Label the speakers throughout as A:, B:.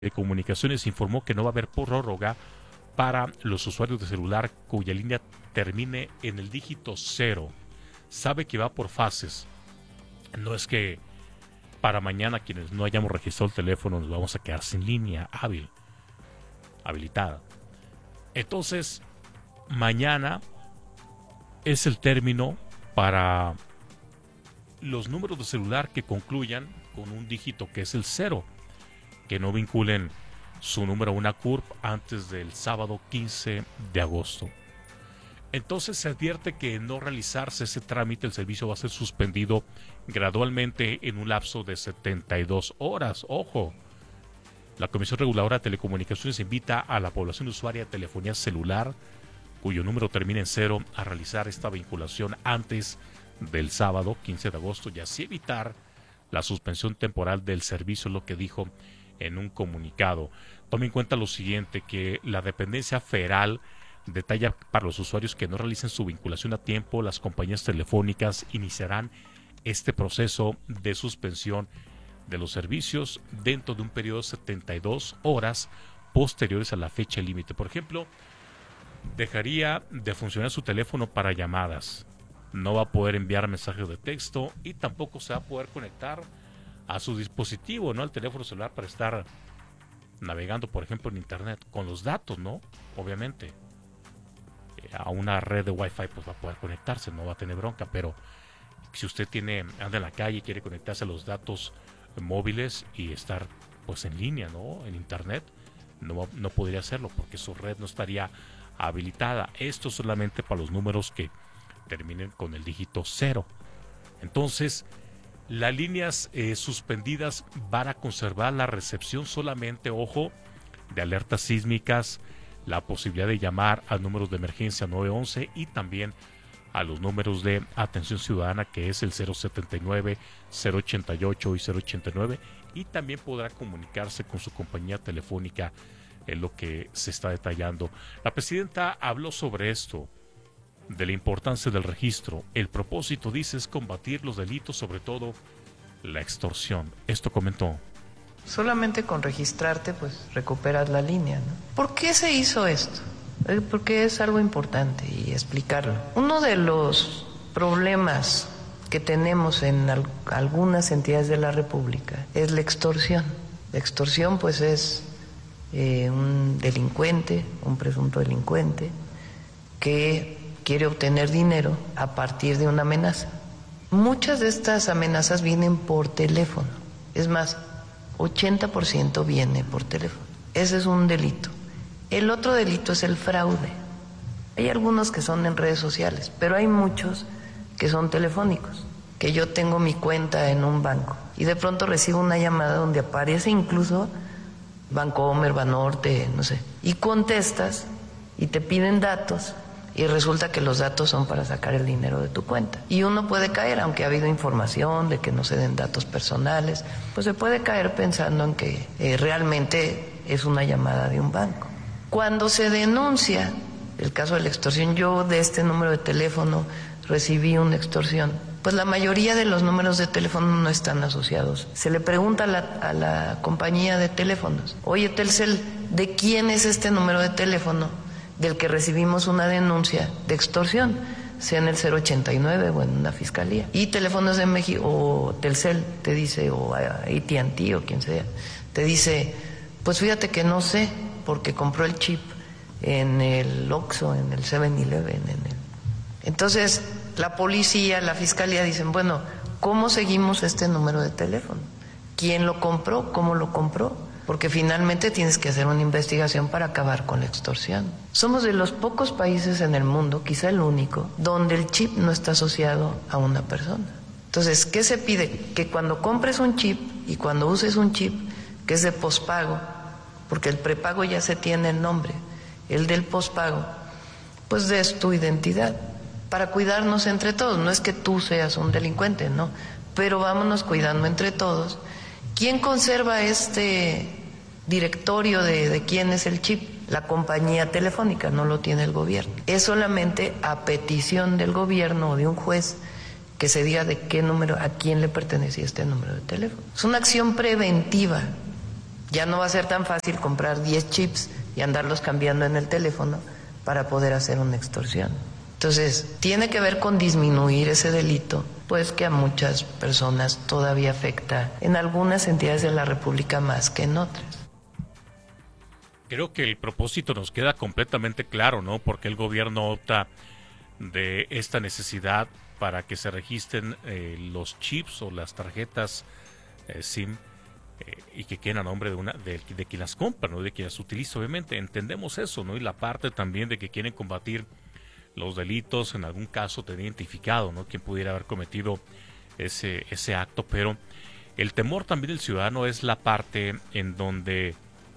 A: Comunicaciones informó que no va a haber prórroga para los usuarios de celular cuya línea termine en el dígito 0. Sabe que va por fases. No es que para mañana quienes no hayamos registrado el teléfono nos vamos a quedar sin línea habilitada. Entonces, mañana es el término para los números de celular que concluyan con un dígito que es el 0, que no vinculen su número a una CURP antes del sábado 15 de agosto. Entonces se advierte que no realizarse ese trámite, el servicio va a ser suspendido gradualmente en un lapso de 72 horas. Ojo, la Comisión Reguladora de Telecomunicaciones invita a la población usuaria de telefonía celular cuyo número termine en 0 a realizar esta vinculación antes del sábado 15 de agosto y así evitar la suspensión temporal del servicio, lo que dijo en un comunicado. Tome en cuenta lo siguiente, que la dependencia federal detalla para los usuarios que no realicen su vinculación a tiempo, las compañías telefónicas iniciarán este proceso de suspensión de los servicios dentro de un periodo de 72 horas posteriores a la fecha límite. Por ejemplo, dejaría de funcionar su teléfono para llamadas, no va a poder enviar mensajes de texto y tampoco se va a poder conectar a su dispositivo, ¿no? Al teléfono celular para estar navegando, por ejemplo, en internet con los datos, ¿no? Obviamente. A una red de Wi-Fi pues va a poder conectarse, no va a tener bronca, pero si usted anda en la calle y quiere conectarse a los datos móviles y estar pues en línea, ¿no? En internet, no podría hacerlo porque su red no estaría habilitada. Esto solamente para los números que terminen con el dígito 0. Entonces, las líneas suspendidas van a conservar la recepción solamente, ojo, de alertas sísmicas, la posibilidad de llamar a números de emergencia 911 y también a los números de atención ciudadana que es el 079, 088 y 089 y también podrá comunicarse con su compañía telefónica en lo que se está detallando. La presidenta habló sobre esto, de la importancia del registro. El propósito, dice, es combatir los delitos, sobre todo la extorsión. Esto comentó.
B: Solamente con registrarte, pues recuperas la línea, ¿no? ¿Por qué se hizo esto? Porque es algo importante y explicarlo. Uno de los problemas que tenemos en algunas entidades de la República es la extorsión. La extorsión, pues, es un delincuente, un presunto delincuente, que quiere obtener dinero a partir de una amenaza. Muchas de estas amenazas vienen por teléfono. Es más, 80% viene por teléfono. Ese es un delito. El otro delito es el fraude. Hay algunos que son en redes sociales, pero hay muchos que son telefónicos. Que yo tengo mi cuenta en un banco y de pronto recibo una llamada donde aparece incluso Bancomer, Banorte, no sé, y contestas y te piden datos y resulta que los datos son para sacar el dinero de tu cuenta. Y uno puede caer, aunque ha habido información de que no se den datos personales, pues se puede caer pensando en que realmente es una llamada de un banco. Cuando se denuncia el caso de la extorsión, yo de este número de teléfono recibí una extorsión, pues la mayoría de los números de teléfono no están asociados. Se le pregunta a la compañía de teléfonos, oye Telcel, ¿de quién es este número de teléfono del que recibimos una denuncia de extorsión, sea en el 089 o en una fiscalía? Y Teléfonos de México o Telcel te dice, o AT&T o quien sea, te dice, pues fíjate que no sé, porque compró el chip en el Oxxo, en el 7-Eleven. Entonces, la policía, la fiscalía dicen, bueno, ¿cómo seguimos este número de teléfono? ¿Quién lo compró? ¿Cómo lo compró? Porque finalmente tienes que hacer una investigación para acabar con la extorsión. Somos de los pocos países en el mundo, quizá el único, donde el chip no está asociado a una persona. Entonces, ¿qué se pide? Que cuando compres un chip y cuando uses un chip que es de pospago, porque el prepago ya se tiene el nombre, el del pospago, pues des tu identidad para cuidarnos entre todos. No es que tú seas un delincuente, no, pero vámonos cuidando entre todos. ¿Quién conserva este directorio de quién es el chip? La compañía telefónica, no lo tiene el gobierno. Es solamente a petición del gobierno o de un juez que se diga de qué número, a quién le pertenecía este número de teléfono. Es una acción preventiva Ya no va a ser tan fácil comprar 10 chips y andarlos cambiando en el teléfono para poder hacer una extorsión. Entonces, tiene que ver con disminuir ese delito, pues que a muchas personas todavía afecta en algunas entidades de la República más que en otras.
A: Creo que el propósito nos queda completamente claro, ¿no? Porque el gobierno opta de esta necesidad para que se registren los chips o las tarjetas SIM y que queden a nombre de quien las compra, ¿no? De quien las utiliza, obviamente. Entendemos eso, ¿no? Y la parte también de que quieren combatir los delitos, en algún caso tener identificado, ¿no? Quién pudiera haber cometido ese acto, pero el temor también del ciudadano es la parte en donde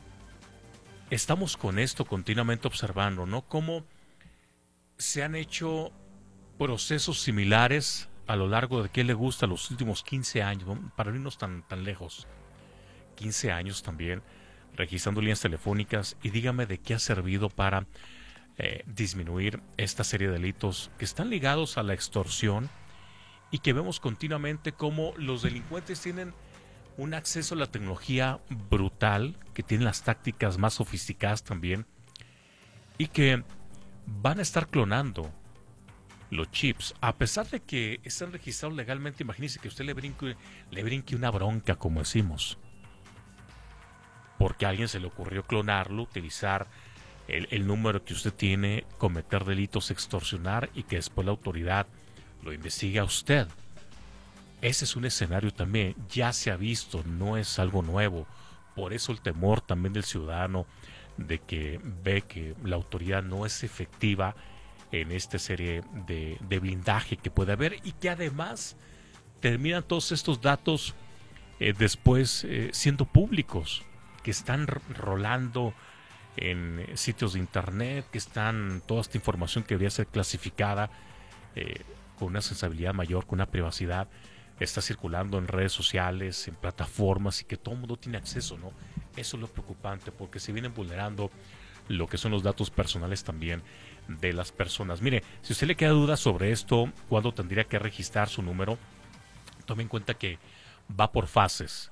A: estamos con esto continuamente observando, ¿no? Cómo se han hecho procesos similares a lo largo de qué le gusta los últimos 15 años, ¿no? Para no irnos tan lejos. 15 años también, registrando líneas telefónicas, y dígame de qué ha servido para disminuir esta serie de delitos que están ligados a la extorsión y que vemos continuamente cómo los delincuentes tienen un acceso a la tecnología brutal, que tienen las tácticas más sofisticadas también, y que van a estar clonando los chips, a pesar de que están registrados legalmente. Imagínense que usted le brinque una bronca, como decimos, porque a alguien se le ocurrió clonarlo, utilizar el número que usted tiene, cometer delitos, extorsionar, y que después la autoridad lo investigue a usted. Ese es un escenario también, ya se ha visto, no es algo nuevo. Por eso el temor también del ciudadano de que ve que la autoridad no es efectiva en esta serie de blindaje que puede haber, y que además terminan todos estos datos después siendo públicos, que están rolando en sitios de internet, que están toda esta información que debería ser clasificada con una sensibilidad mayor, con una privacidad, está circulando en redes sociales, en plataformas, y que todo el mundo tiene acceso, ¿no? Eso es lo preocupante, porque se vienen vulnerando lo que son los datos personales también de las personas. Mire, si usted le queda duda sobre esto, cuándo tendría que registrar su número, tome en cuenta que va por fases.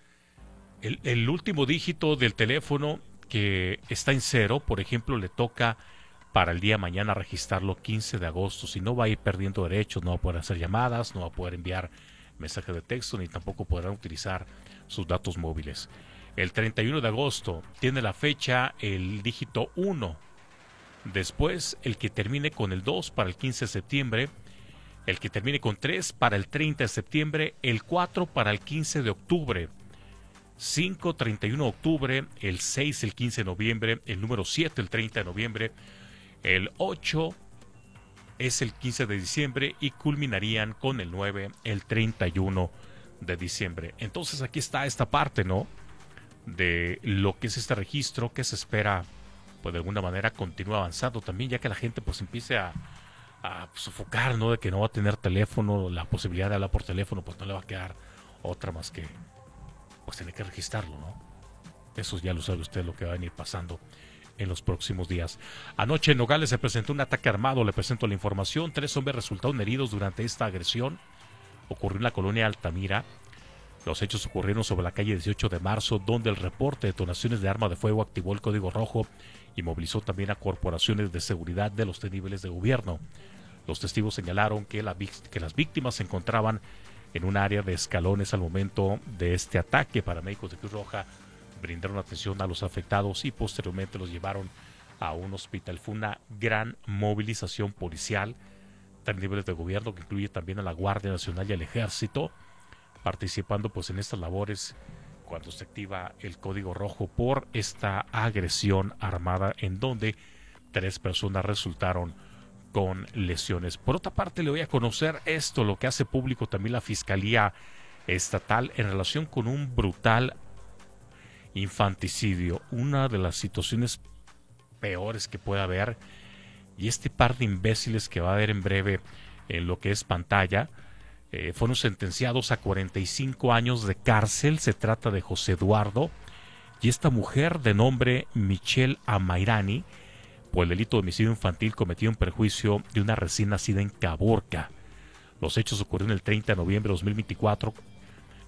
A: El último dígito del teléfono que está en 0, por ejemplo, le toca para el día de mañana registrarlo 15 de agosto. Si no, va a ir perdiendo derechos, no va a poder hacer llamadas, no va a poder enviar mensajes de texto, ni tampoco podrán utilizar sus datos móviles. El 31 de agosto tiene la fecha el dígito 1. Después, el que termine con el 2 para el 15 de septiembre, el que termine con 3 para el 30 de septiembre, el 4 para el 15 de octubre, 5, 31 de octubre, el 6, el 15 de noviembre, el número 7, el 30 de noviembre, el 8 es el 15 de diciembre, y culminarían con el 9, el 31 de diciembre. Entonces aquí está esta parte, ¿no?, de lo que es este registro, que se espera, pues de alguna manera continúa avanzando también, ya que la gente pues empiece a sofocar, ¿no?, de que no va a tener teléfono, la posibilidad de hablar por teléfono, pues no le va a quedar otra más que pues tener que registrarlo, ¿no? Eso ya lo sabe usted, lo que va a venir pasando en los próximos días. Anoche en Nogales se presentó un ataque armado, le presento la información. 3 hombres resultaron heridos durante esta agresión. Ocurrió en la colonia Altamira. Los hechos ocurrieron sobre la calle 18 de marzo, donde el reporte de detonaciones de arma de fuego activó el código rojo y movilizó también a corporaciones de seguridad de los 3 niveles de gobierno. Los testigos señalaron que las víctimas se encontraban en un área de escalones al momento de este ataque. Paramédicos de Cruz Roja brindaron atención a los afectados y posteriormente los llevaron a un hospital. Fue una gran movilización policial, 3 niveles de gobierno, que incluye también a la Guardia Nacional y al Ejército, participando pues en estas labores cuando se activa el código rojo por esta agresión armada, en donde 3 personas resultaron con lesiones. Por otra parte, le voy a conocer esto, lo que hace público también la Fiscalía Estatal en relación con un brutal infanticidio, una de las situaciones peores que puede haber, y este par de imbéciles que va a haber en breve en lo que es pantalla, fueron sentenciados a 45 años de cárcel. Se trata de José Eduardo y esta mujer de nombre Michelle Amairani, por el delito de homicidio infantil cometido en perjuicio de una recién nacida en Caborca. Los hechos ocurrieron el 30 de noviembre de 2024,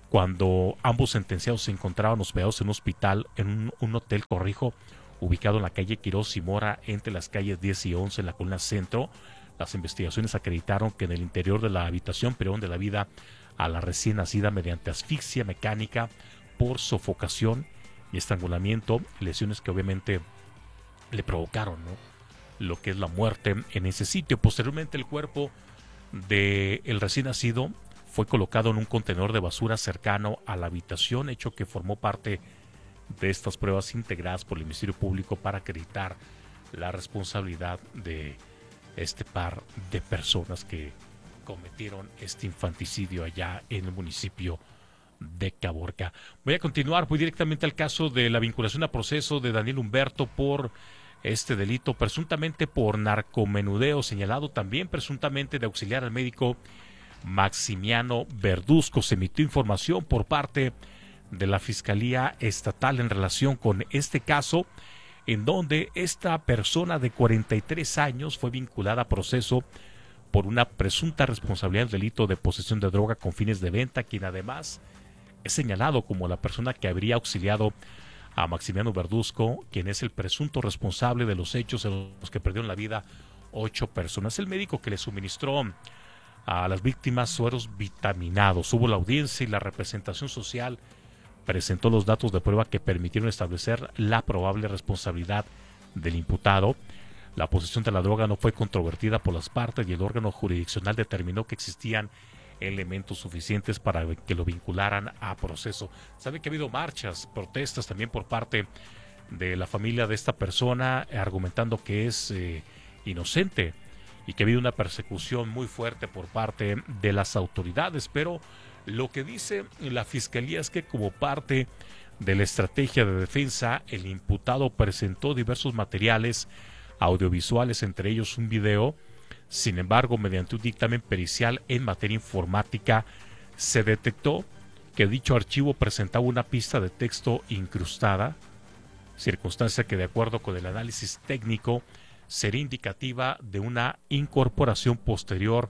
A: cuando ambos sentenciados se encontraban hospedados en un hospital, en un hotel, ubicado en la calle Quirós y Mora, entre las calles 10 y 11 en la Colina Centro. Las investigaciones acreditaron que en el interior de la habitación privaron de la vida a la recién nacida mediante asfixia mecánica por sofocación y estrangulamiento, lesiones que obviamente le provocaron, ¿no?, lo que es la muerte en ese sitio. Posteriormente, el cuerpo del recién nacido fue colocado en un contenedor de basura cercano a la habitación, hecho que formó parte de estas pruebas integradas por el Ministerio Público para acreditar la responsabilidad de este par de personas que cometieron este infanticidio allá en el municipio de Caborca. Voy a continuar, voy directamente al caso de la vinculación a proceso de Daniel Humberto por este delito, presuntamente por narcomenudeo, señalado también presuntamente de auxiliar al médico Maximiano Verduzco. Se emitió información por parte de la Fiscalía Estatal en relación con este caso, en donde esta persona de 43 años fue vinculada a proceso por una presunta responsabilidad del delito de posesión de droga con fines de venta, quien además es señalado como la persona que habría auxiliado a Maximiano Verduzco, quien es el presunto responsable de los hechos en los que perdieron la vida 8 personas. El médico que le suministró a las víctimas sueros vitaminados. Hubo la audiencia y la representación social presentó los datos de prueba que permitieron establecer la probable responsabilidad del imputado. La posesión de la droga no fue controvertida por las partes y el órgano jurisdiccional determinó que existían elementos suficientes para que lo vincularan a proceso. Sabe que ha habido marchas, protestas también por parte de la familia de esta persona, argumentando que es inocente y que ha habido una persecución muy fuerte por parte de las autoridades, pero lo que dice la Fiscalía es que como parte de la estrategia de defensa, el imputado presentó diversos materiales audiovisuales, entre ellos un video. Sin embargo, mediante un dictamen pericial en materia informática, se detectó que dicho archivo presentaba una pista de texto incrustada, circunstancia que de acuerdo con el análisis técnico sería indicativa de una incorporación posterior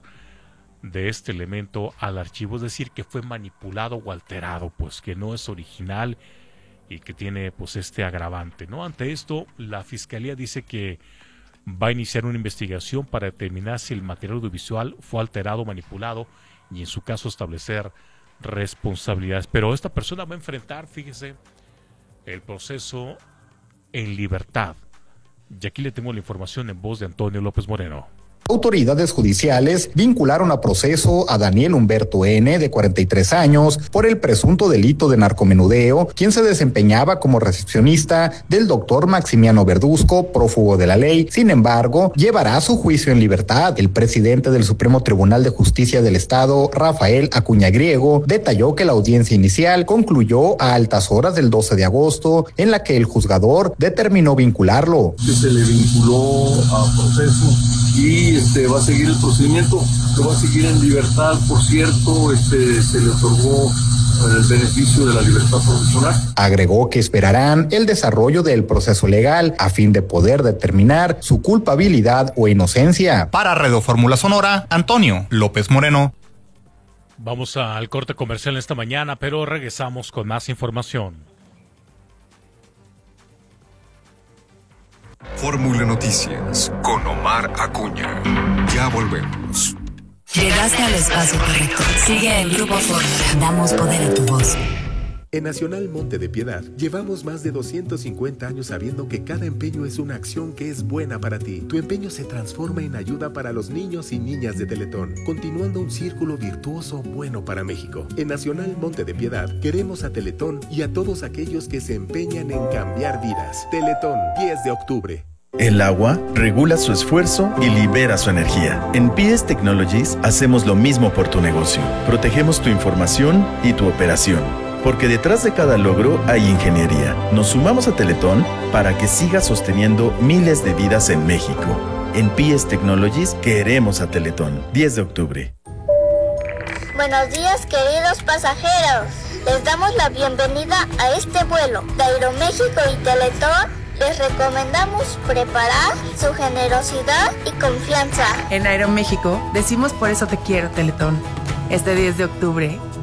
A: de este elemento al archivo, es decir, que fue manipulado o alterado, pues que no es original y que tiene pues este agravante, ¿no? Ante esto, la Fiscalía dice que va a iniciar una investigación para determinar si el material audiovisual fue alterado o manipulado y en su caso establecer responsabilidades. Pero esta persona va a enfrentar, fíjese, el proceso en libertad. Y aquí le tengo la información en voz de Antonio López Moreno.
C: Autoridades judiciales vincularon a proceso a Daniel Humberto N., de 43 años, por el presunto delito de narcomenudeo, quien se desempeñaba como recepcionista del doctor Maximiano Verduzco, prófugo de la ley. Sin embargo, llevará su juicio en libertad. El presidente del Supremo Tribunal de Justicia del Estado, Rafael Acuña Griego, detalló que la audiencia inicial concluyó a altas horas del 12 de agosto, en la que el juzgador determinó vincularlo.
D: Se le vinculó a proceso y va a seguir el procedimiento, lo va a seguir en libertad. Por cierto, se le otorgó el beneficio de la libertad provisional.
C: Agregó que esperarán el desarrollo del proceso legal a fin de poder determinar su culpabilidad o inocencia.
E: Para Radio Fórmula Sonora, Antonio López Moreno.
A: Vamos al corte comercial esta mañana, pero regresamos con más información.
F: Fórmula Noticias con Omar Acuña. Ya volvemos.
G: Llegaste al espacio correcto. Sigue el Grupo Fórmula. Damos poder a tu voz.
H: En Nacional Monte de Piedad llevamos más de 250 años sabiendo que cada empeño es una acción que es buena para ti. Tu empeño se transforma en ayuda para los niños y niñas de Teletón, continuando un círculo virtuoso bueno para México. En Nacional Monte de Piedad queremos a Teletón y a todos aquellos que se empeñan en cambiar vidas. Teletón, 10 de octubre.
I: El agua regula su esfuerzo y libera su energía. En PS Technologies hacemos lo mismo por tu negocio. Protegemos tu información y tu operación. Porque detrás de cada logro hay ingeniería. Nos sumamos a Teletón para que siga sosteniendo miles de vidas en México. En PS Technologies queremos a Teletón. 10 de octubre.
J: Buenos días, queridos pasajeros. Les damos la bienvenida a este vuelo de Aeroméxico y Teletón. Les recomendamos preparar su generosidad y confianza.
K: En Aeroméxico decimos por eso te quiero, Teletón. Este 10 de octubre,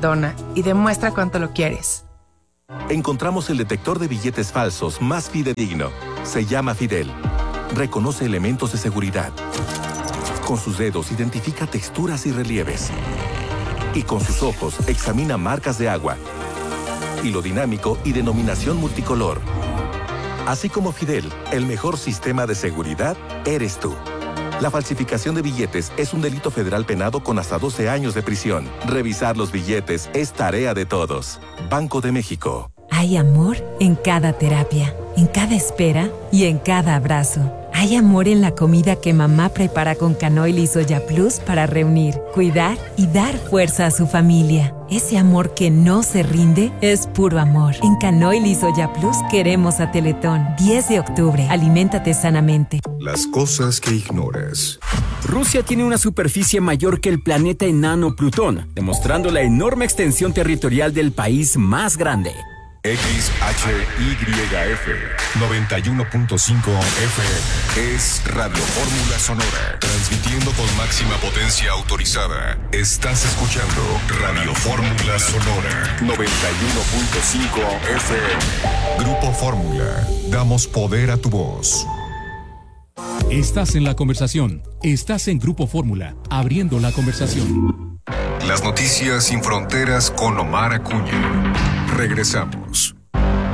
K: Dona y demuestra cuánto lo quieres.
L: Encontramos el detector de billetes falsos más fidedigno. Se llama Fidel. Reconoce elementos de seguridad. Con sus dedos identifica texturas y relieves. Y con sus ojos examina marcas de agua, hilo dinámico y denominación multicolor. Así como Fidel, el mejor sistema de seguridad eres tú. La falsificación de billetes es un delito federal penado con hasta 12 años de prisión. Revisar los billetes es tarea de todos. Banco de México.
M: Hay amor en cada terapia, en cada espera y en cada abrazo. Hay amor en la comida que mamá prepara con Canoil y Soya Plus para reunir, cuidar y dar fuerza a su familia. Ese amor que no se rinde es puro amor. En Canoil y Soya Plus queremos a Teletón. 10 de octubre. Aliméntate sanamente.
F: Las cosas que ignoras.
N: Rusia tiene una superficie mayor que el planeta enano Plutón, demostrando la enorme extensión territorial del país más grande.
F: XHYF 91.5 FM es Radio Fórmula Sonora, transmitiendo con máxima potencia autorizada. Estás escuchando Radio Fórmula Sonora 91.5 FM. Grupo Fórmula, damos poder a tu voz.
O: Estás en la conversación. Estás en Grupo Fórmula, abriendo la conversación.
F: Las noticias sin fronteras con Omar Acuña. Regresamos.